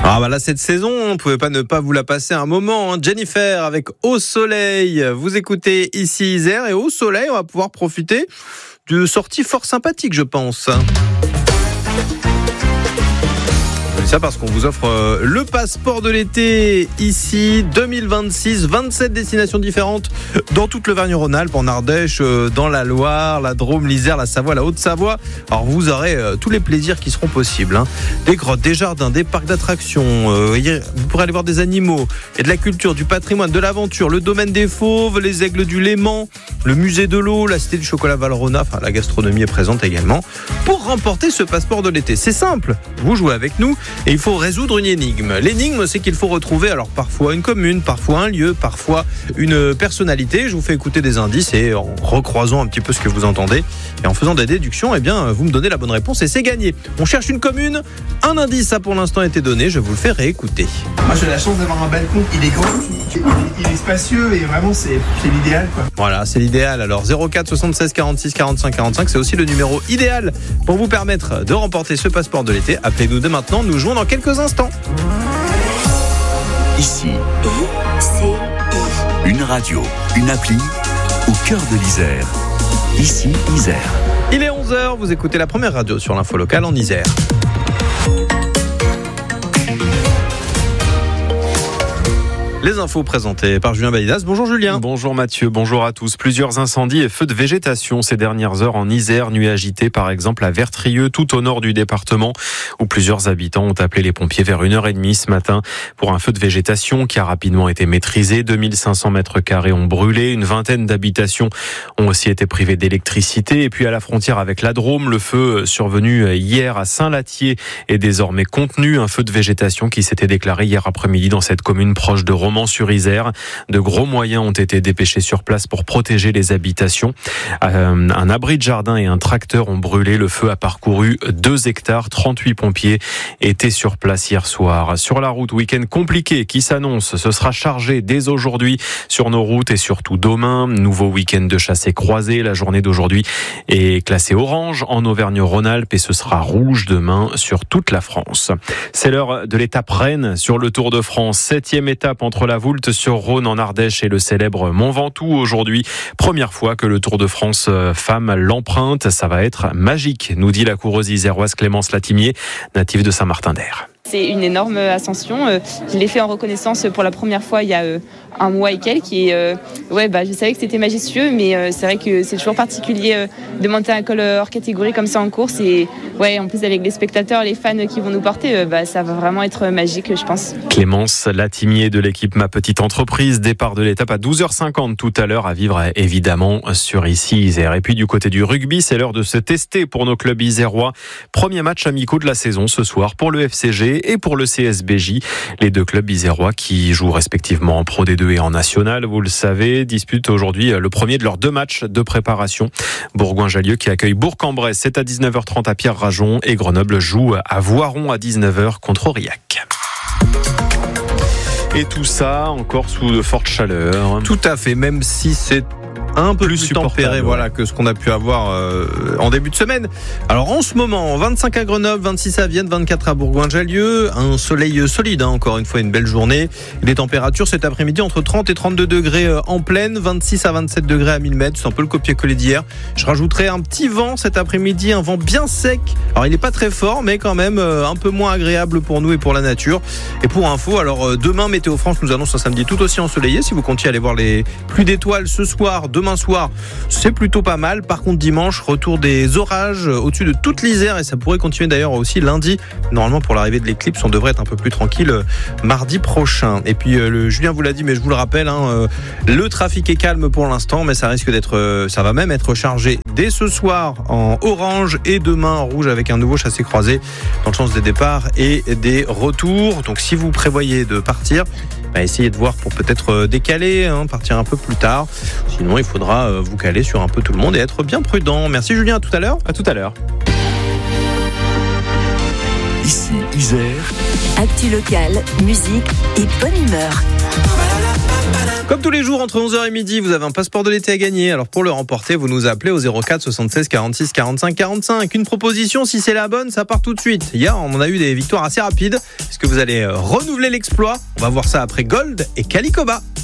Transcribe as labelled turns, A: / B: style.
A: Ah bah là, cette saison, on ne pouvait pas ne pas vous la passer un moment. Jennifer avec Au Soleil. Vous écoutez ici Isère et Au Soleil, on va pouvoir profiter de sorties fort sympathiques, je pense. Ça parce qu'on vous offre le passeport de l'été ici 2026, 27 destinations différentes dans toute l'Auvergne-Rhône-Alpes, en Ardèche, dans la Loire, la Drôme, l'Isère, la Savoie, la Haute-Savoie. Alors vous aurez tous les plaisirs qui seront possibles, Des grottes, des jardins, des parcs d'attractions, vous pourrez aller voir des animaux, et de la culture, du patrimoine, de l'aventure, le domaine des fauves, les aigles du Léman, le musée de l'eau, la cité du chocolat Valrhona, enfin la gastronomie est présente également. Pour remporter ce passeport de l'été, c'est simple, vous jouez avec nous. Et il faut résoudre une énigme. L'énigme, c'est qu'il faut retrouver alors parfois une commune, parfois un lieu, parfois une personnalité. Je vous fais écouter des indices et en recroisant un petit peu ce que vous entendez et en faisant des déductions, vous me donnez la bonne réponse et c'est gagné. On cherche une commune, un indice a pour l'instant été donné, je vous le fais réécouter.
B: Moi j'ai la chance d'avoir un balcon, il est grand, il est spacieux et vraiment c'est l'idéal quoi.
A: Voilà, c'est l'idéal. Alors 04 76 46 45 45, c'est aussi le numéro idéal pour vous permettre de remporter ce passeport de l'été. Appelez-nous dès maintenant, nous jouons dans quelques instants.
C: Ici, une radio, une appli au cœur de l'Isère. Ici, Isère.
A: Il est 11h, vous écoutez la première radio sur l'info locale en Isère. Les infos présentées par Julien Balidas. Bonjour Julien.
D: Bonjour Mathieu, bonjour à tous. Plusieurs incendies et feux de végétation ces dernières heures en Isère. Nuit agitée par exemple à Vertrieux, tout au nord du département, où plusieurs habitants ont appelé les pompiers vers 1h30 ce matin pour un feu de végétation qui a rapidement été maîtrisé. 2500 mètres carrés ont brûlé, une vingtaine d'habitations ont aussi été privées d'électricité. Et puis à la frontière avec la Drôme, le feu survenu hier à Saint-Lathier est désormais contenu. Un feu de végétation qui s'était déclaré hier après-midi dans cette commune proche de Romans-sur-Isère. De gros moyens ont été dépêchés sur place pour protéger les habitations. Un abri de jardin et un tracteur ont brûlé. Le feu a parcouru 2 hectares. 38 pompiers étaient sur place hier soir. Sur la route, week-end compliqué qui s'annonce. Ce sera chargé dès aujourd'hui sur nos routes et surtout demain. Nouveau week-end de chassés croisés. La journée d'aujourd'hui est classée orange en Auvergne-Rhône-Alpes et ce sera rouge demain sur toute la France. C'est l'heure de l'étape Rennes sur le Tour de France. 7e étape entre la Voulte-sur-Rhône en Ardèche et le célèbre Mont Ventoux aujourd'hui. Première fois que le Tour de France femme l'empreinte. Ça va être magique, nous dit la coureuse iséroise Clémence Latimier, native de Saint-Martin-d'Air.
E: C'est une énorme ascension. Je l'ai fait en reconnaissance pour la première fois il y a un mois et quelques. Et je savais que c'était majestueux, mais c'est vrai que c'est toujours particulier de monter un col hors catégorie comme ça en course. Et en plus avec les spectateurs, les fans qui vont nous porter, ça va vraiment être magique, je pense.
D: Clémence Latimier de l'équipe Ma Petite Entreprise. Départ de l'étape à 12h50 tout à l'heure, à vivre évidemment sur ici Isère. Et puis du côté du rugby, c'est l'heure de se tester pour nos clubs isérois. Premier match amicaux de la saison ce soir pour le FCG et pour le CSBJ. Les 2 clubs isérois qui jouent respectivement en Pro D2 et en National, vous le savez, disputent aujourd'hui le premier de leurs 2 matchs de préparation. Bourgoin-Jallieu qui accueille Bourg-en-Bresse, c'est à 19h30 à Pierre-Rajon et Grenoble joue à Voiron à 19h contre Aurillac. Et tout ça encore sous de fortes chaleurs.
A: Tout à fait, même si c'est un peu plus tempéré que ce qu'on a pu avoir en début de semaine. Alors en ce moment, 25 à Grenoble, 26 à Vienne, 24 à Bourgoin-Jallieu, un soleil solide, encore une fois une belle journée. Les températures cet après-midi entre 30 et 32 degrés en pleine, 26 à 27 degrés à 1000 mètres, c'est un peu le copier-coller d'hier. Je rajouterai un petit vent cet après-midi, un vent bien sec. Alors il n'est pas très fort, mais quand même un peu moins agréable pour nous et pour la nature. Et pour info, alors demain, Météo France nous annonce un samedi tout aussi ensoleillé. Si vous comptiez aller voir les pluies d'étoiles ce soir, demain soir, c'est plutôt pas mal. Par contre, dimanche, retour des orages au-dessus de toute l'Isère et ça pourrait continuer d'ailleurs aussi lundi. Normalement, pour l'arrivée de l'éclipse, on devrait être un peu plus tranquille mardi prochain. Et puis, Julien vous l'a dit, mais je vous le rappelle, le trafic est calme pour l'instant, mais ça risque ça va même être chargé dès ce soir en orange et demain en rouge avec un nouveau chassé-croisé dans le sens des départs et des retours. Donc, si vous prévoyez de partir, essayez de voir pour peut-être décaler, partir un peu plus tard. Sinon, il faudra vous caler sur un peu tout le monde et être bien prudent. Merci Julien, à tout à l'heure.
D: À tout à l'heure.
C: Ici, Isère.
F: Actu locale, musique et bonne humeur.
A: Comme tous les jours, entre 11h et midi, vous avez un passeport de l'été à gagner. Alors pour le remporter, vous nous appelez au 04 76 46 45 45. Une proposition, si c'est la bonne, ça part tout de suite. Hier, on en a eu des victoires assez rapides. Est-ce que vous allez renouveler l'exploit ? On va voir ça après Gold et Kalikoba.